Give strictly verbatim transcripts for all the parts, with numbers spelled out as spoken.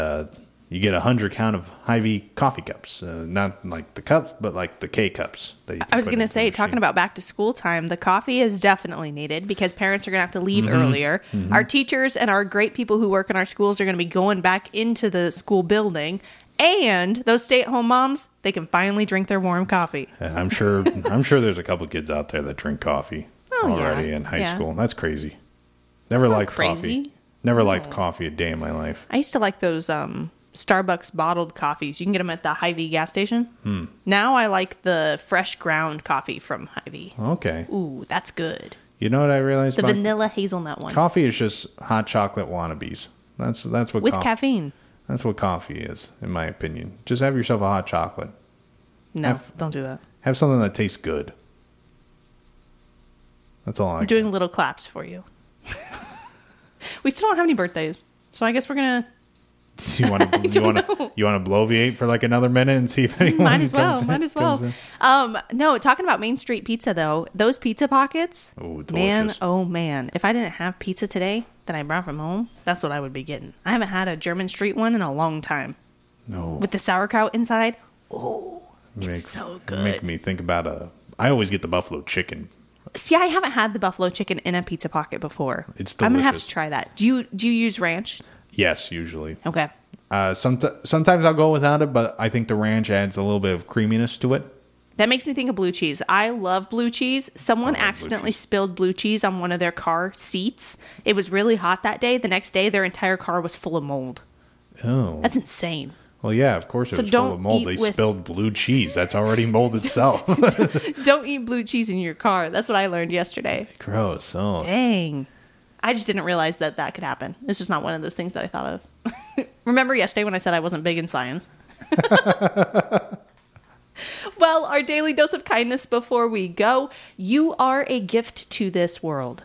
uh, you get a hundred count of Hy-Vee coffee cups, uh, not like the cups, but like the K cups. That you can I was put going to into the say, machine. talking about back to school time, the coffee is definitely needed because parents are going to have to leave Mm-hmm. earlier. Mm-hmm. Our teachers and our great people who work in our schools are going to be going back into the school building. And those stay-at-home moms, they can finally drink their warm coffee. And I'm sure, I'm sure there's a couple kids out there that drink coffee Oh, already yeah. in high Yeah. school. That's crazy. Never not liked crazy. coffee. Never liked coffee a day in my life. I used to like those um, Starbucks bottled coffees. You can get them at the Hy-Vee gas station. Hmm. Now I like the fresh ground coffee from Hy-Vee. Okay. Ooh, that's good. You know what I realized The about vanilla hazelnut one. coffee is just hot chocolate wannabes. That's that's what With coffee, caffeine. That's what coffee is, in my opinion. Just have yourself a hot chocolate. No, Have- don't do that. Have something that tastes good. That's all I I'm doing little claps for you. We still don't have any birthdays, so I guess we're gonna. You want to you want to you want to bloviate for like another minute and see if anyone Might as well. comes in- Might as comes well. in? Um, no, talking about Main Street Pizza though, those pizza pockets. Ooh, man, delicious. oh man! If I didn't have pizza today that I brought from home, that's what I would be getting. I haven't had a German Street one in a long time No, with the sauerkraut inside. Oh, make, it's so good. Make me think about a. I always get the buffalo chicken. See, I haven't had the buffalo chicken in a pizza pocket before. It's I'm gonna have to delicious. try that. Do you do you use ranch? Yes, usually. Okay. Uh, somet- sometimes I'll go without it, but I think the ranch adds a little bit of creaminess to it. That makes me think of blue cheese. I love blue cheese. Someone I love blue accidentally cheese. spilled blue cheese on one of their car seats. It was really hot that day. The next day, their entire car was full of mold. Oh, That's insane. well, yeah, of course it So was full don't of mold. eat They with- spilled blue cheese. That's already mold itself. Don't eat blue cheese in your car. That's what I learned yesterday. Gross. Oh, Dang. I just didn't realize that that could happen. It's just not one of those things that I thought of. Remember yesterday when I said I wasn't big in science? Well, our daily dose of kindness before we go. You are a gift to this world.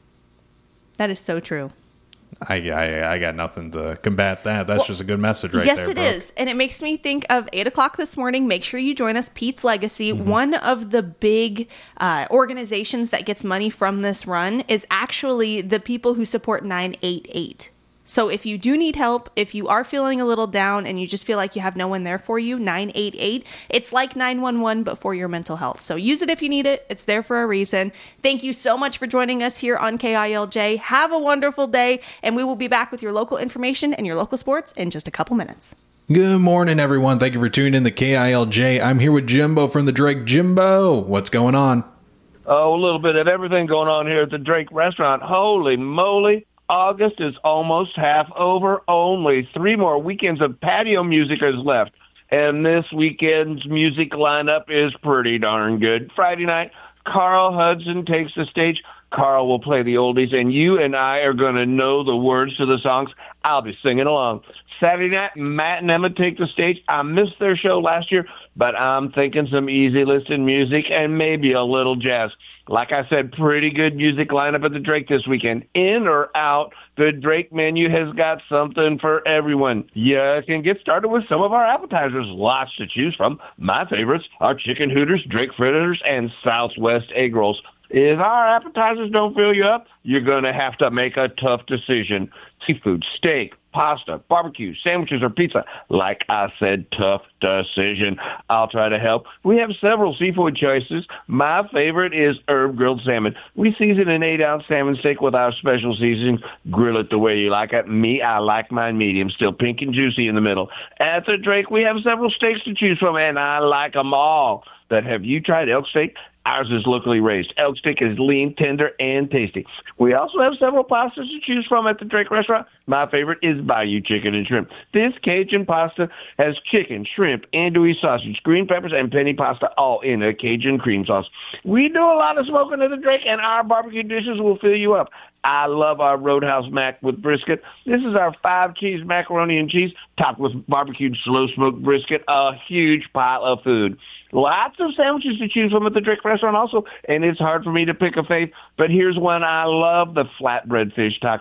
That is so true. I, I I got nothing to combat that. That's Well, just a good message right yes, there. it bro. is. And it makes me think of eight o'clock this morning. Make sure you join us. Pete's Legacy, Mm-hmm. one of the big uh, organizations that gets money from this run, is actually the people who support nine eight eight. So if you do need help, if you are feeling a little down and you just feel like you have no one there for you, nine eight eight, it's like nine one one, but for your mental health. So use it if you need it. It's there for a reason. Thank you so much for joining us here on K I L J. Have a wonderful day, and we will be back with your local information and your local sports in just a couple minutes. Good morning, everyone. Thank you for tuning in to K I L J. I'm here with Jimbo from the Drake. Jimbo, what's going on? Oh, a little bit of everything going on here at the Drake restaurant. Holy moly. August is almost half over. Only three more weekends of patio music is left. And this weekend's music lineup is pretty darn good. Friday night, Carl Hudson takes the stage. Carl will play the oldies, and you and I are going to know the words to the songs. I'll be singing along. Saturday night, Matt and Emma take the stage. I missed their show last year, but I'm thinking some easy listening music and maybe a little jazz. Like I said, pretty good music lineup at the Drake this weekend. In or out, the Drake menu has got something for everyone. You can get started with some of our appetizers. Lots to choose from. My favorites are chicken hooters, Drake fritters, and Southwest egg rolls. If our appetizers don't fill you up, you're going to have to make a tough decision. Seafood, steak, pasta, barbecue, sandwiches, or pizza. Like I said, tough decision. I'll try to help. We have several seafood choices. My favorite is herb grilled salmon. We season an eight-ounce salmon steak with our special seasoning. Grill it the way you like it. Me, I like mine medium, still pink and juicy in the middle. At the Drake, we have several steaks to choose from, and I like them all. But have you tried elk steak? Ours is locally raised. Elk steak is lean, tender, and tasty. We also have several pastas to choose from at the Drake restaurant. My favorite is Bayou chicken and shrimp. This Cajun pasta has chicken, shrimp, andouille sausage, green peppers, and penny pasta all in a Cajun cream sauce. We do a lot of smoking at the Drake, and our barbecue dishes will fill you up. I love our Roadhouse Mac with brisket. This is our five-cheese macaroni and cheese topped with barbecued slow-smoked brisket, a huge pile of food. Lots of sandwiches to choose from at the Drake restaurant also, and it's hard for me to pick a fave, but here's one I love, the flatbread fish taco.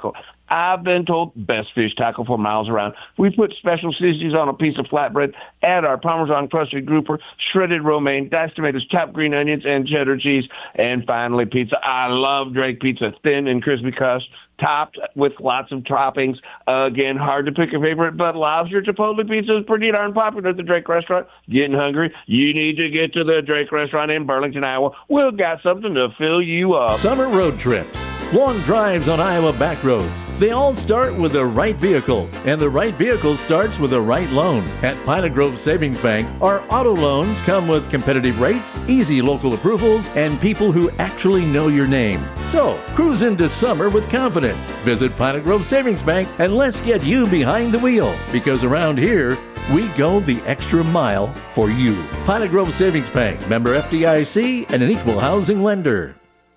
I've been told best fish tackle for miles around. We put special seasonings on a piece of flatbread, add our Parmesan crusted grouper, shredded romaine, diced tomatoes, chopped green onions, and cheddar cheese, and finally pizza. I love Drake pizza, thin and crispy crust, topped with lots of toppings. Uh, again, hard to pick a favorite, but lobster chipotle pizza is pretty darn popular at the Drake restaurant. Getting hungry? You need to get to the Drake restaurant in Burlington, Iowa. We've got something to fill you up. Summer road trips, long drives on Iowa back roads. They all start with the right vehicle, and the right vehicle starts with the right loan. At Pilot Grove Savings Bank, our auto loans come with competitive rates, easy local approvals, and people who actually know your name. So, cruise into summer with confidence. Visit Pilot Grove Savings Bank and let's get you behind the wheel, because around here, we go the extra mile for you. Pilot Grove Savings Bank, member F D I C, and an equal housing lender.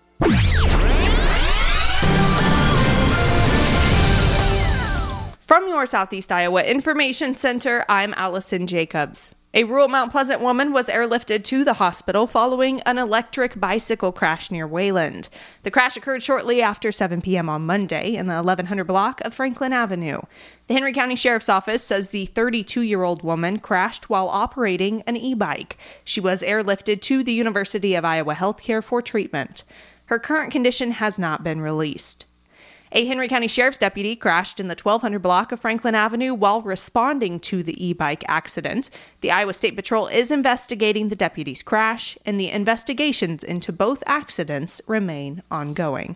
From your Southeast Iowa Information Center, I'm Allison Jacobs. A rural Mount Pleasant woman was airlifted to the hospital following an electric bicycle crash near Wayland. The crash occurred shortly after seven p.m. on Monday in the eleven hundred block of Franklin Avenue. The Henry County Sheriff's Office says the thirty-two-year-old woman crashed while operating an e-bike. She was airlifted to the University of Iowa Healthcare for treatment. Her current condition has not been released. A Henry County Sheriff's deputy crashed in the twelve hundred block of Franklin Avenue while responding to the e-bike accident. The Iowa State Patrol is investigating the deputy's crash, and the investigations into both accidents remain ongoing.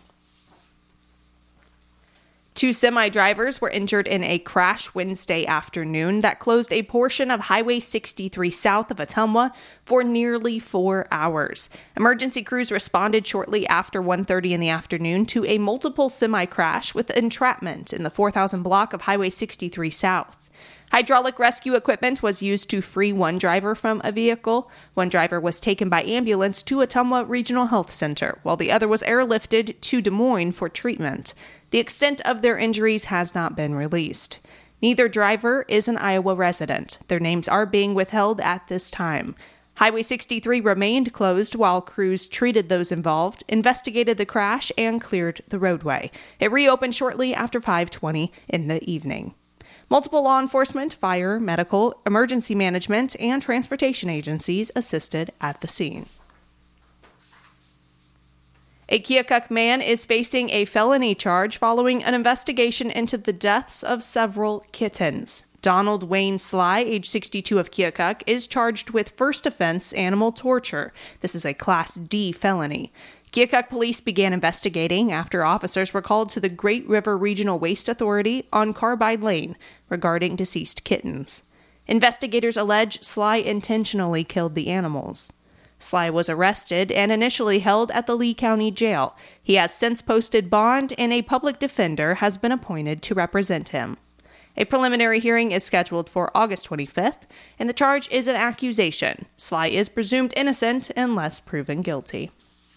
Two semi-drivers were injured in a crash Wednesday afternoon that closed a portion of Highway sixty-three south of Ottumwa for nearly four hours. Emergency crews responded shortly after one thirty in the afternoon to a multiple semi-crash with entrapment in the four thousand block of Highway sixty-three south. Hydraulic rescue equipment was used to free one driver from a vehicle. One driver was taken by ambulance to Ottumwa Regional Health Center, while the other was airlifted to Des Moines for treatment. The extent of their injuries has not been released. Neither driver is an Iowa resident. Their names are being withheld at this time. Highway sixty-three remained closed while crews treated those involved, investigated the crash, and cleared the roadway. It reopened shortly after five twenty in the evening. Multiple law enforcement, fire, medical, emergency management, and transportation agencies assisted at the scene. A Keokuk man is facing a felony charge following an investigation into the deaths of several kittens. Donald Wayne Sly, age sixty-two of Keokuk, is charged with first offense animal torture. This is a Class D felony. Keokuk police began investigating after officers were called to the Great River Regional Waste Authority on Carbide Lane regarding deceased kittens. Investigators allege Sly intentionally killed the animals. Sly was arrested and initially held at the Lee County Jail. He has since posted bond, and a public defender has been appointed to represent him. A preliminary hearing is scheduled for August twenty-fifth, and the charge is an accusation. Sly is presumed innocent unless proven guilty.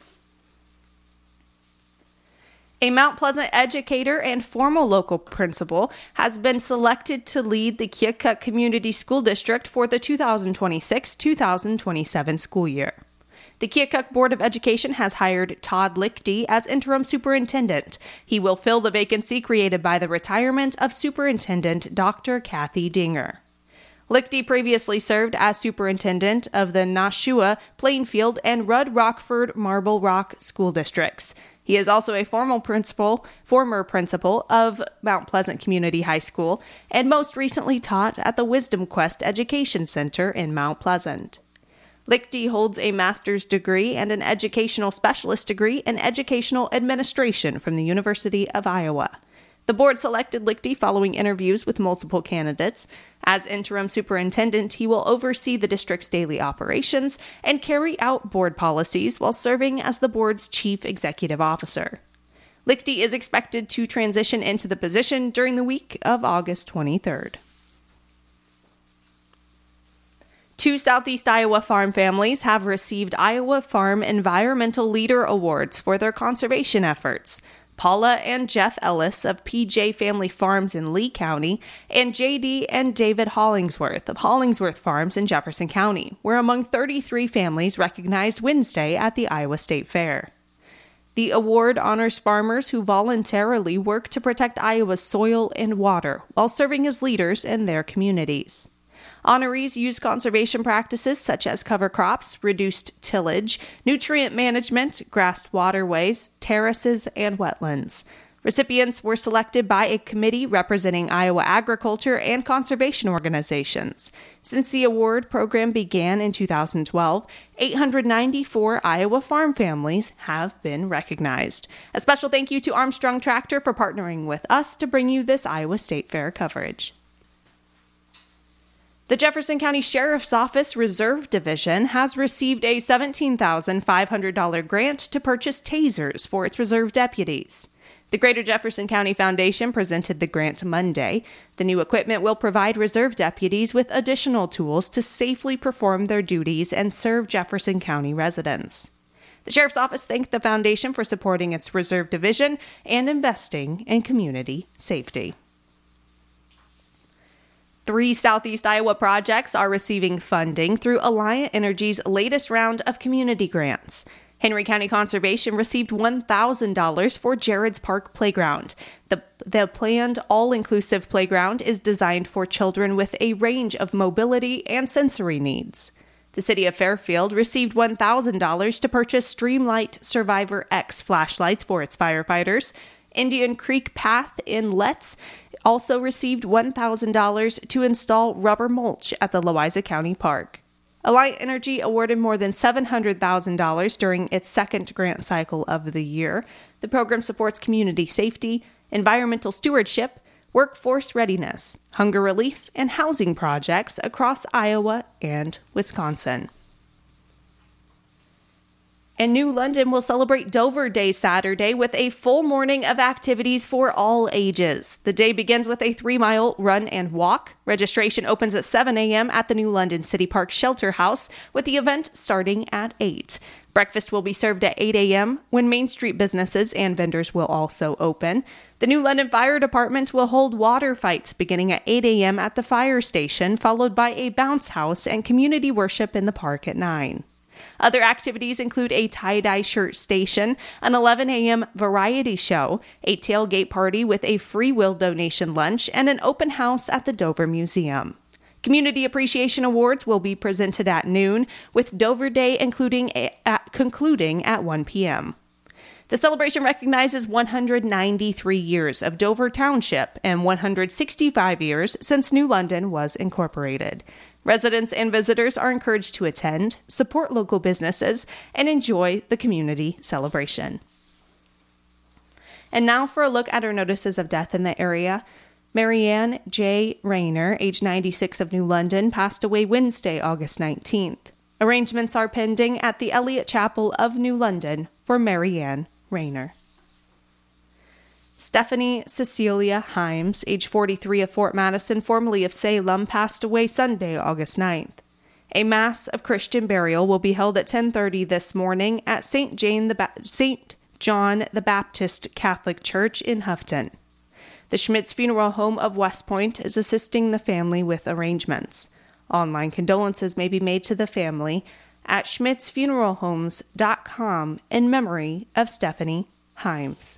A Mount Pleasant educator and former local principal has been selected to lead the Keokuk Community School District for the two thousand twenty-six two thousand twenty-seven school year. The Keokuk Board of Education has hired Todd Lichty as interim superintendent. He will fill the vacancy created by the retirement of Superintendent Doctor Kathy Dinger. Lichty previously served as superintendent of the Nashua, Plainfield, and Rudd Rockford Marble Rock school districts. He is also a former principal, former principal of Mount Pleasant Community High School, and most recently taught at the Wisdom Quest Education Center in Mount Pleasant. Lichty holds a master's degree and an educational specialist degree in educational administration from the University of Iowa. The board selected Lichty following interviews with multiple candidates. As interim superintendent, he will oversee the district's daily operations and carry out board policies while serving as the board's chief executive officer. Lichty is expected to transition into the position during the week of August twenty-third. Two Southeast Iowa farm families have received Iowa Farm Environmental Leader Awards for their conservation efforts. Paula and Jeff Ellis of P J Family Farms in Lee County, and J D and David Hollingsworth of Hollingsworth Farms in Jefferson County were among thirty-three families recognized Wednesday at the Iowa State Fair. The award honors farmers who voluntarily work to protect Iowa's soil and water while serving as leaders in their communities. Honorees use conservation practices such as cover crops, reduced tillage, nutrient management, grassed waterways, terraces, and wetlands. Recipients were selected by a committee representing Iowa agriculture and conservation organizations. Since the award program began in two thousand twelve, eight hundred ninety-four Iowa farm families have been recognized. A special thank you to Armstrong Tractor for partnering with us to bring you this Iowa State Fair coverage. The Jefferson County Sheriff's Office Reserve Division has received a seventeen thousand five hundred dollars grant to purchase tasers for its reserve deputies. The Greater Jefferson County Foundation presented the grant Monday. The new equipment will provide reserve deputies with additional tools to safely perform their duties and serve Jefferson County residents. The Sheriff's Office thanked the Foundation for supporting its reserve division and investing in community safety. Three Southeast Iowa projects are receiving funding through Alliant Energy's latest round of community grants. Henry County Conservation received one thousand dollars for Jared's Park Playground. The, the planned all-inclusive playground is designed for children with a range of mobility and sensory needs. The City of Fairfield received one thousand dollars to purchase Streamlight Survivor X flashlights for its firefighters. Indian Creek Path in Letts also received one thousand dollars to install rubber mulch at the Louisa County Park. Alliant Energy awarded more than seven hundred thousand dollars during its second grant cycle of the year. The program supports community safety, environmental stewardship, workforce readiness, hunger relief, and housing projects across Iowa and Wisconsin. And New London will celebrate Dover Day Saturday with a full morning of activities for all ages. The day begins with a three-mile run and walk. Registration opens at seven a.m. at the New London City Park Shelter House, with the event starting at eight. Breakfast will be served at eight a.m., when Main Street businesses and vendors will also open. The New London Fire Department will hold water fights beginning at eight a.m. at the fire station, followed by a bounce house and community worship in the park at nine. Other activities include a tie-dye shirt station, an eleven a.m. variety show, a tailgate party with a free will donation lunch, and an open house at the Dover Museum. Community Appreciation Awards will be presented at noon, with Dover Day including a, at, concluding at one p.m. The celebration recognizes one hundred ninety-three years of Dover Township and one hundred sixty-five years since New London was incorporated. Residents and visitors are encouraged to attend, support local businesses, and enjoy the community celebration. And now for a look at our notices of death in the area. Marianne J. Rayner, age ninety-six, of New London, passed away Wednesday, August nineteenth. Arrangements are pending at the Elliott Chapel of New London for Marianne Rayner. Stephanie Cecilia Himes, age forty-three, of Fort Madison, formerly of Salem, passed away Sunday, August ninth. A Mass of Christian burial will be held at ten thirty this morning at Saint Jane the ba- Saint John the Baptist Catholic Church in Houghton. The Schmitz Funeral Home of West Point is assisting the family with arrangements. Online condolences may be made to the family at schmitz funeral homes dot com in memory of Stephanie Himes.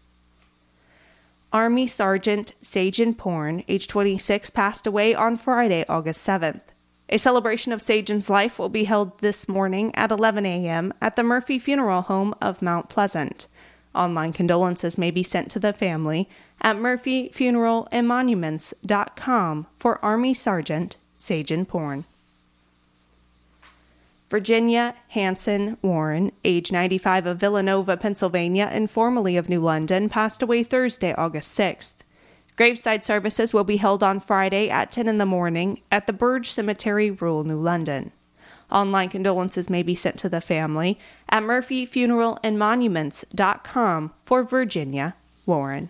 Army Sergeant Sajan Porn, age twenty-six, passed away on Friday, August seventh. A celebration of Sajan's life will be held this morning at eleven a.m. at the Murphy Funeral Home of Mount Pleasant. Online condolences may be sent to the family at murphy funeral and monuments dot com for Army Sergeant Sajan Porn. Virginia Hanson Warren, age ninety-five, of Villanova, Pennsylvania, and formerly of New London, passed away Thursday, August sixth. Graveside services will be held on Friday at ten in the morning at the Burge Cemetery, rural New London. Online condolences may be sent to the family at murphy funeral and monuments dot com for Virginia Warren.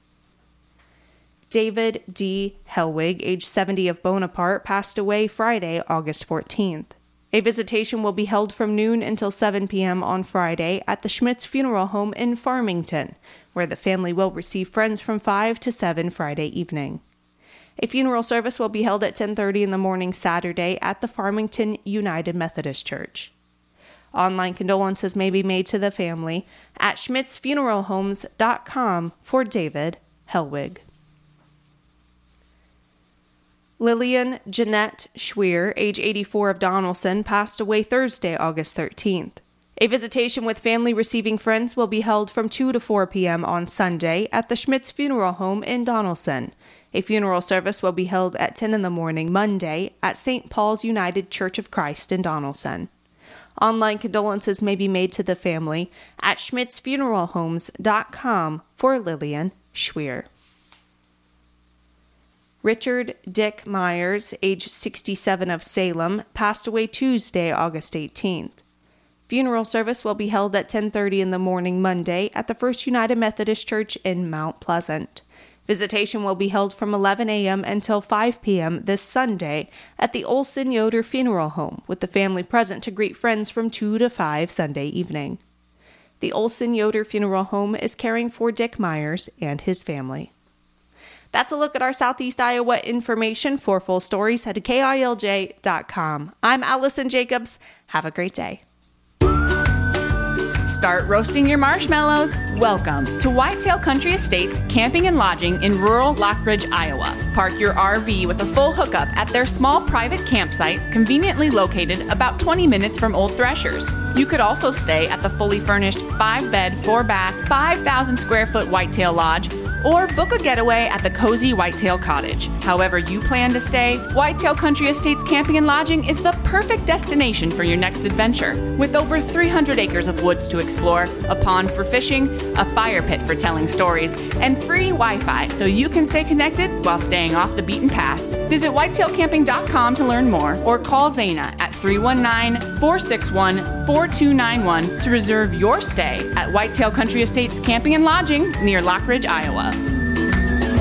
David D. Helwig, age seventy, of Bonaparte, passed away Friday, August fourteenth. A visitation will be held from noon until seven p.m. on Friday at the Schmitz Funeral Home in Farmington, where the family will receive friends from five to seven Friday evening. A funeral service will be held at ten thirty in the morning Saturday at the Farmington United Methodist Church. Online condolences may be made to the family at schmitz funeral homes dot com for David Hellwig. Lillian Jeanette Schweer, age eighty-four, of Donelson, passed away Thursday, August thirteenth. A visitation with family receiving friends will be held from two to four p.m. on Sunday at the Schmitz Funeral Home in Donelson. A funeral service will be held at ten in the morning Monday at Saint Paul's United Church of Christ in Donelson. Online condolences may be made to the family at schmitz funeral homes dot com for Lillian Schweer. Richard Dick Myers, age sixty-seven, of Salem, passed away Tuesday, August eighteenth. Funeral service will be held at ten thirty in the morning Monday at the First United Methodist Church in Mount Pleasant. Visitation will be held from eleven a.m. until five p.m. this Sunday at the Olson Yoder Funeral Home, with the family present to greet friends from two to five Sunday evening. The Olson Yoder Funeral Home is caring for Dick Myers and his family. That's a look at our Southeast Iowa information. For full stories, head to K I L J dot com. I'm Allison Jacobs. Have a great day. Start roasting your marshmallows. Welcome to Whitetail Country Estates Camping and Lodging in rural Lockridge, Iowa. Park your R V with a full hookup at their small private campsite, conveniently located about twenty minutes from Old Threshers. You could also stay at the fully furnished five-bed, four-bath, five thousand square foot Whitetail Lodge, or book a getaway at the cozy Whitetail Cottage. However you plan to stay, Whitetail Country Estates Camping and Lodging is the perfect destination for your next adventure. With over three hundred acres of woods to explore, a pond for fishing, a fire pit for telling stories, and free Wi-Fi so you can stay connected while staying off the beaten path. Visit whitetail camping dot com to learn more, or call Zana at three one nine, four six one, four two nine one to reserve your stay at Whitetail Country Estates Camping and Lodging near Lockridge, Iowa.